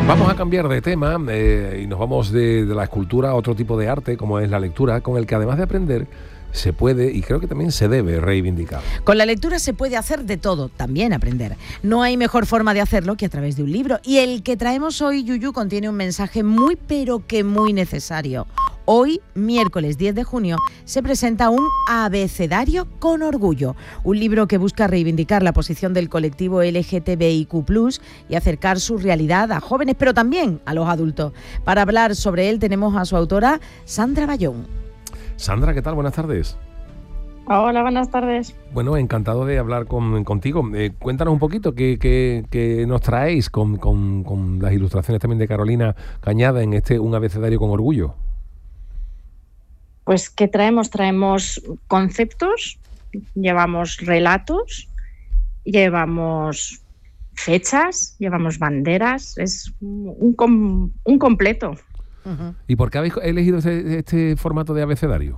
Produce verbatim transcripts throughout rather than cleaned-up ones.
Vamos a cambiar de tema eh, y nos vamos de, de la escultura a otro tipo de arte, como es la lectura, con el que además de aprender, se puede y creo que también se debe reivindicar. Con la lectura se puede hacer de todo, también aprender. No hay mejor forma de hacerlo que a través de un libro. Y el que traemos hoy, Yuyu, contiene un mensaje muy pero que muy necesario. Hoy, miércoles diez de junio, se presenta un abecedario con orgullo, un libro que busca reivindicar la posición del colectivo L G T B I Q plus, y acercar su realidad a jóvenes, pero también a los adultos. Para hablar sobre él tenemos a su autora, Sandra Bayón. Sandra, ¿qué tal? Buenas tardes. Hola, buenas tardes. Bueno, encantado de hablar con, contigo. Eh, cuéntanos un poquito qué, qué, qué nos traéis con, con, con las ilustraciones también de Carolina Cañada en este Un abecedario con orgullo. Pues, ¿qué traemos? Traemos conceptos, llevamos relatos, llevamos fechas, llevamos banderas, es un, com, un completo. Uh-huh. ¿Y por qué habéis elegido este, este formato de abecedario?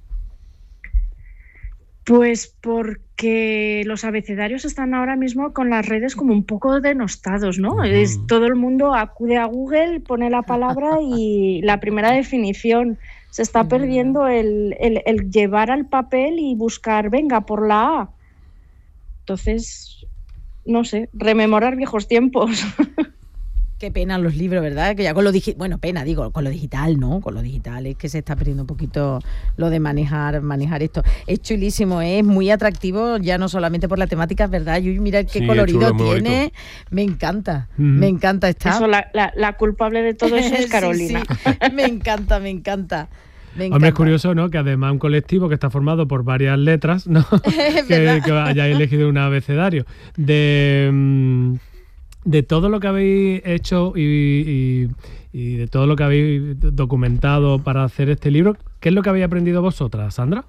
Pues porque los abecedarios están ahora mismo con las redes como un poco denostados, ¿no? Uh-huh. Es, todo el mundo acude a Google, pone la palabra y la primera definición. Se está perdiendo el, el, el llevar al papel y buscar, venga, por la A. Entonces, no sé, rememorar viejos tiempos. Qué pena los libros, ¿verdad? Que ya con lo digital, bueno, pena, digo, con lo digital, ¿no? Con lo digital es que se está perdiendo un poquito lo de manejar manejar esto. Es chulísimo, ¿eh? Es muy atractivo, ya no solamente por la temática, ¿verdad? Yo, mira qué sí, colorido chulo, tiene. Bonito. Me encanta, mm. me encanta estar. Eso, la, la, la culpable de todo eso es Carolina. sí, sí. Me encanta, me encanta. Hombre, es curioso, ¿no? Que además un colectivo que está formado por varias letras, ¿no? que, que hayáis elegido un abecedario. De... De todo lo que habéis hecho y, y, y de todo lo que habéis documentado para hacer este libro, ¿qué es lo que habéis aprendido vosotras, Sandra?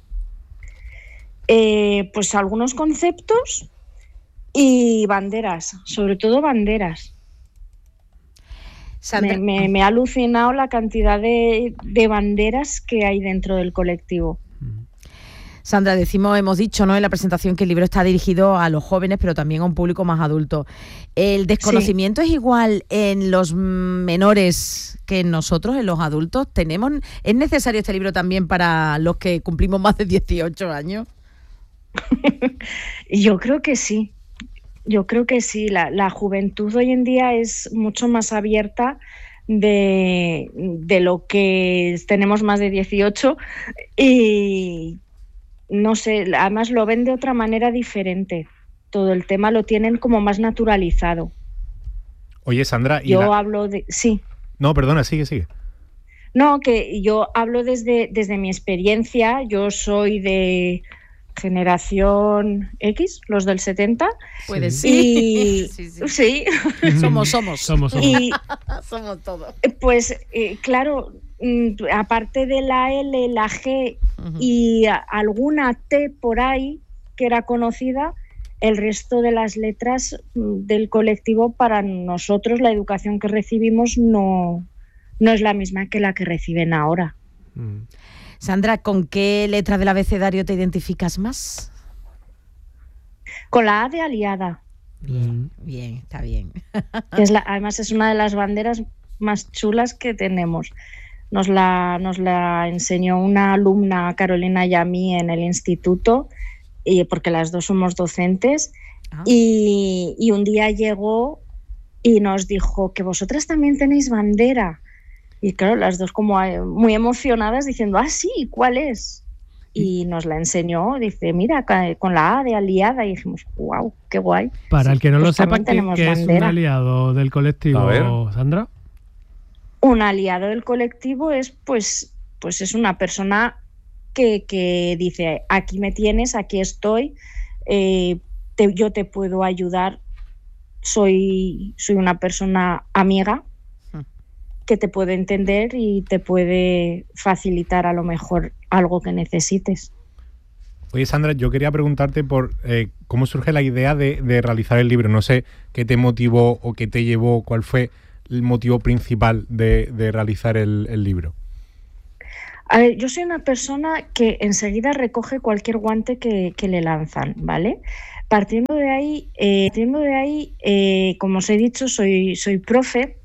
Eh, pues algunos conceptos y banderas, sobre todo banderas. Sandra... Me, me, me ha alucinado la cantidad de, de banderas que hay dentro del colectivo. Sandra, decimos, hemos dicho, ¿no?, en la presentación que el libro está dirigido a los jóvenes, pero también a un público más adulto. ¿El desconocimiento sí. es igual en los menores que en nosotros, en los adultos? ¿Tenemos, ¿Es necesario este libro también para los que cumplimos más de dieciocho años? Yo creo que sí. Yo creo que sí. La, la juventud hoy en día es mucho más abierta de, de lo que tenemos más de dieciocho y... No sé, además lo ven de otra manera diferente. Todo el tema lo tienen como más naturalizado. Oye, Sandra... ¿y yo la... hablo de... Sí. No, perdona, sigue, sigue. No, que yo hablo desde, desde mi experiencia. Yo soy de generación X, los del setenta. Puede ser. Y... sí, sí. sí. Somos, somos. Somos, somos. Y, somos todos. Pues, eh, claro... aparte de la L, la G uh-huh. y alguna T por ahí que era conocida, el resto de las letras del colectivo, para nosotros la educación que recibimos no, no es la misma que la que reciben ahora. Uh-huh. Sandra, ¿con qué letra del abecedario te identificas más? Con la A de aliada. Bien, bien, está bien. Es la, además es una de las banderas más chulas que tenemos. Nos la, nos la enseñó una alumna, Carolina y a mí, en el instituto, y porque las dos somos docentes, ah. y, y un día llegó y nos dijo que vosotras también tenéis bandera. Y claro, las dos como muy emocionadas diciendo, ah, sí, ¿cuál es? Y nos la enseñó, dice, mira, con la A de aliada, y dijimos, wow, qué guay. Para sí, el que no pues lo sepa, ¿qué, ¿qué es un aliado del colectivo, Sandra? Un aliado del colectivo es, pues, pues es una persona que, que dice, aquí me tienes, aquí estoy, eh, te, yo te puedo ayudar, soy, soy una persona amiga que te puede entender y te puede facilitar a lo mejor algo que necesites. Oye, Sandra, yo quería preguntarte por eh, cómo surge la idea de, de realizar el libro. No sé qué te motivó o qué te llevó, cuál fue el motivo principal de, de realizar el, el libro. A ver, yo soy una persona que enseguida recoge cualquier guante que, que le lanzan, ¿vale? Partiendo de ahí, eh, partiendo de ahí eh, como os he dicho, soy, soy profe